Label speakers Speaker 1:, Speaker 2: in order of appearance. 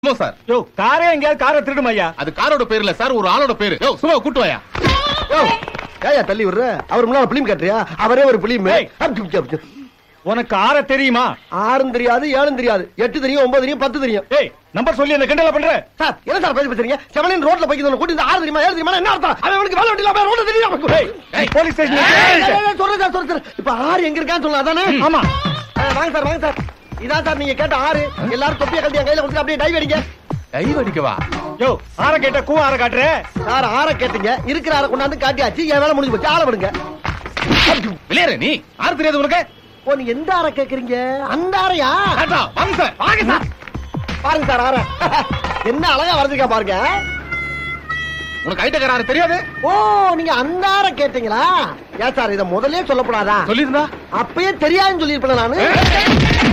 Speaker 1: Sir
Speaker 2: யோ காரே எங்கயாவது காரை திருடும் ஐயா.
Speaker 1: அது காரோட பேர் இல்ல சார், ஒரு ஆளோட பேரு. யோ சும்மா கூட்டு வாயா.
Speaker 3: யோ ஏயா தள்ளி விடுற? அவர் முன்னால பிலிம் கட்டுறியா? அவரே ஒரு பிலிம்.
Speaker 2: உனக்கு ஆற தெரியுமா?
Speaker 3: 6 தெரியாது, 7 தெரியாது, 8 தெரியும், 9 தெரியும், 10 தெரியும்.
Speaker 2: ஏய் நம்பர் சொல்லி அந்த கிண்டல பண்ற
Speaker 3: சார் என்ன சார் பேசுறீங்க? செவனின் ரோட்ல பைக்கு கூட்டி 6 தெரியுமா 7 தெரியுமா என்ன அர்த்தம்? அவன் அவனுக்கு வேலை வெட்டில ரோட்ல தெரியும்.
Speaker 2: ஏய் போலீஸ் ஸ்டேஷன்
Speaker 3: சொல்றேன். இப்ப 6 எங்க இருக்கான்னு சொல்ல அதானே?
Speaker 2: ஆமா.
Speaker 3: வாங்க சார் வாங்க சார். இதான் சார் நீங்க கேட்ட 6. எல்லாரும் தொப்பியை கழட்டி என் கையில கொடுத்து அப்படியே டைவ் அடிங்க.
Speaker 1: டைவ் அடிக்கவா?
Speaker 2: யோ ஆற கேட்ட கூ ஆற காட்டுற
Speaker 3: சார் 6 கேட்டீங்க, இருக்கிற 6 கொண்டாந்து காட்டியாச்சு. என் வேலை முடிஞ்சு போச்சு. ஆள விடுங்க.
Speaker 1: விளையாடு நீ. ஆறு தெரியாது உனக்கு?
Speaker 3: ஓ நீங்க எந்த 6 கேக்குறீங்க? அந்த 6யா?
Speaker 1: வாங்க சார் வாங்க சார்.
Speaker 3: பாருங்க சார் 6 என்ன அழகா வரைஞ்சிருக்கா பாருங்க.
Speaker 1: உனக்கு ஐட்டக்கார ஆறு தெரியாது?
Speaker 3: ஓ நீங்க அந்த 6 கேட்டீங்களா? ஏன் சார் இத முதல்லயே சொல்லப்படாதா?
Speaker 1: சொல்லிருந்தா
Speaker 3: அப்பயே தெரியாதுன்னு சொல்லிருப்பேன் நானு.